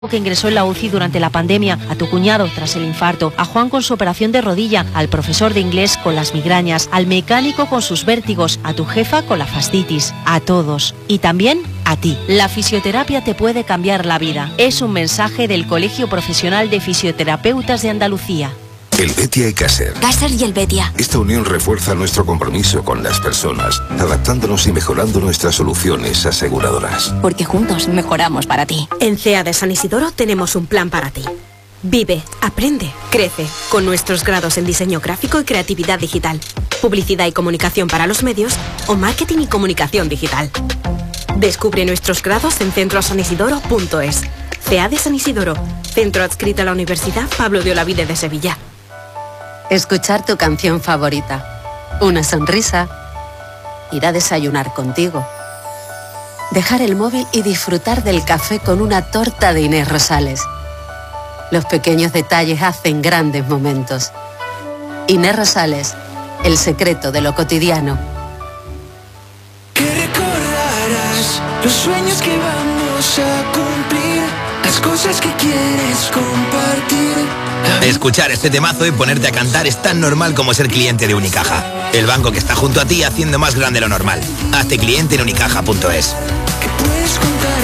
que ingresó en la UCI durante la pandemia, a tu cuñado tras el infarto, a Juan con su operación de rodilla, al profesor de inglés con las migrañas, al mecánico con sus vértigos, a tu jefa con la fascitis, a todos. Y también a ti. La fisioterapia te puede cambiar la vida. Es un mensaje del Colegio Profesional de Fisioterapeutas de Andalucía. Helvetia y Caser. Caser y Helvetia. Esta unión refuerza nuestro compromiso con las personas, adaptándonos y mejorando nuestras soluciones aseguradoras. Porque juntos mejoramos para ti. En CEA de San Isidoro tenemos un plan para ti. Vive, aprende, crece, con nuestros grados en diseño gráfico y creatividad digital, publicidad y comunicación para los medios o marketing y comunicación digital. Descubre nuestros grados en centrosanisidoro.es. CEA de San Isidoro, centro adscrito a la Universidad Pablo de Olavide de Sevilla. Escuchar tu canción favorita, una sonrisa, ir a desayunar contigo, dejar el móvil y disfrutar del café con una torta de Inés Rosales. Los pequeños detalles hacen grandes momentos. Inés Rosales, el secreto de lo cotidiano. Que recordarás los sueños que vamos a cumplir, las cosas que quieres compartir. Escuchar este temazo y ponerte a cantar es tan normal como ser cliente de Unicaja. El banco que está junto a ti haciendo más grande lo normal. Hazte cliente en unicaja.es. Que puedes contar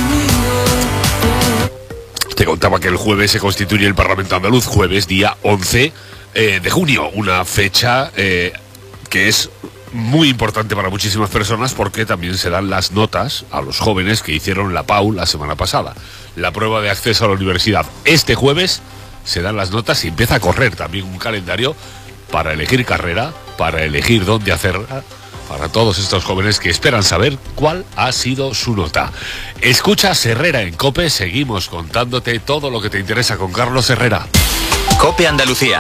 conmigo. Te contaba que el jueves se constituye el Parlamento Andaluz, jueves día 11 de junio, una fecha que es muy importante para muchísimas personas porque también se dan las notas a los jóvenes que hicieron la PAU la semana pasada, la prueba de acceso a la universidad. Este jueves se dan las notas y empieza a correr también un calendario para elegir carrera, para elegir dónde hacerla, para todos estos jóvenes que esperan saber cuál ha sido su nota. Escuchas Herrera en COPE, seguimos contándote todo lo que te interesa con Carlos Herrera. COPE Andalucía.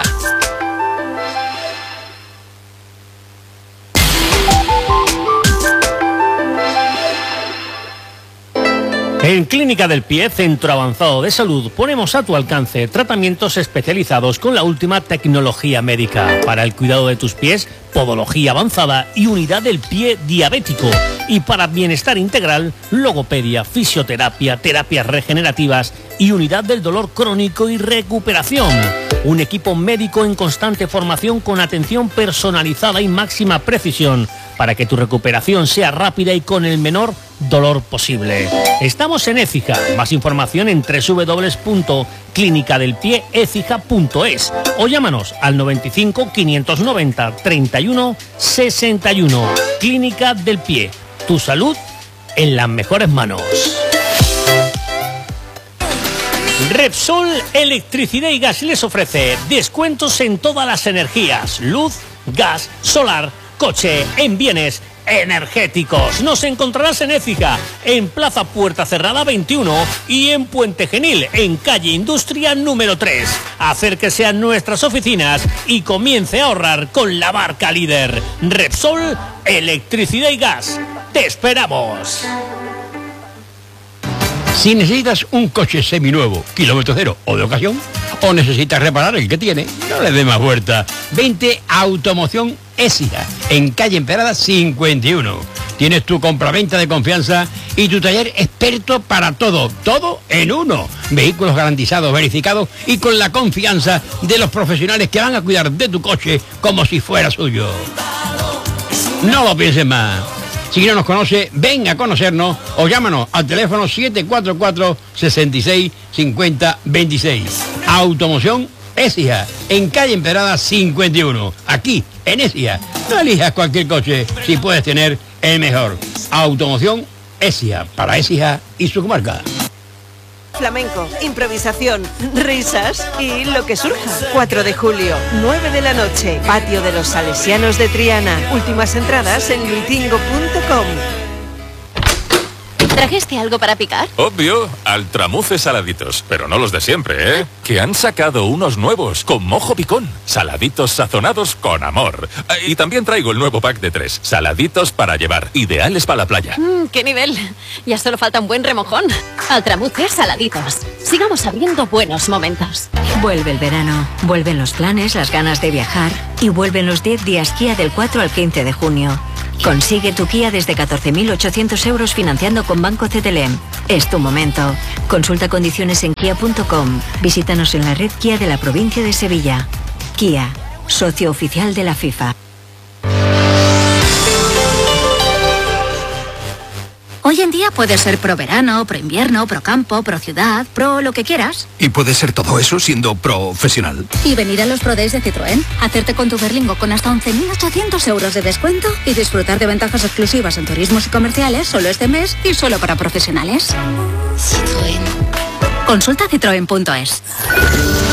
En Clínica del Pie, Centro Avanzado de Salud, ponemos a tu alcance tratamientos especializados con la última tecnología médica. Para el cuidado de tus pies, podología avanzada y unidad del pie diabético. Y para bienestar integral, logopedia, fisioterapia, terapias regenerativas y unidad del dolor crónico y recuperación. Un equipo médico en constante formación con atención personalizada y máxima precisión para que tu recuperación sea rápida y con el menor dolor posible. Estamos en Écija. Más información en www.clinicadelpieecija.es o llámanos al 95 590 31 61. Clínica del Pie. Tu salud en las mejores manos. Repsol Electricidad y Gas les ofrece descuentos en todas las energías: luz, gas, solar, coche, en bienes energéticos. Nos encontrarás en Écija, en Plaza Puerta Cerrada 21 y en Puente Genil, en calle Industria número 3. Acérquese a nuestras oficinas y comience a ahorrar con la marca líder. Repsol Electricidad y Gas. ¡Te esperamos! Si necesitas un coche seminuevo, kilómetro cero o de ocasión, o necesitas reparar el que tiene, no le dé más vuelta. Vente a Automoción Écija, en calle Emperada 51. Tienes tu compraventa de confianza y tu taller experto para todo, todo en uno. Vehículos garantizados, verificados y con la confianza de los profesionales que van a cuidar de tu coche como si fuera suyo. No lo pienses más. Si no nos conoce, ven a conocernos o llámanos al teléfono 744 66 50 26. Automoción Écija, en calle Emperada 51. Aquí, en Écija. No elijas cualquier coche si puedes tener el mejor. Automoción Écija, para Écija y su comarca. Flamenco, improvisación, risas y lo que surja. 4 de julio, 9 de la noche, Patio de los Salesianos de Triana. Últimas entradas en luitingo.com. ¿Trajiste algo para picar? Obvio, altramuces saladitos, pero no los de siempre, ¿eh? Que han sacado unos nuevos, con mojo picón. Saladitos sazonados con amor. Y también traigo el nuevo pack de 3, saladitos para llevar, ideales para la playa. ¡Qué nivel! Ya solo falta un buen remojón. Altramuces saladitos. Sigamos abriendo buenos momentos. Vuelve el verano, vuelven los planes, las ganas de viajar y vuelven los 10 días Kia del 4 al 15 de junio. Consigue tu Kia desde 14.800 euros financiando con Banco CTLM. Es tu momento. Consulta condiciones en kia.com. Visítanos en la red Kia de la provincia de Sevilla. Kia, socio oficial de la FIFA. Hoy en día puedes ser pro verano, pro invierno, pro campo, pro ciudad, pro lo que quieras. Y puedes ser todo eso siendo profesional. Y venir a los Pro Days de Citroën, hacerte con tu Berlingo con hasta 11.800 euros de descuento y disfrutar de ventajas exclusivas en turismos y comerciales solo este mes y solo para profesionales. Citroën. Consulta citroen.es.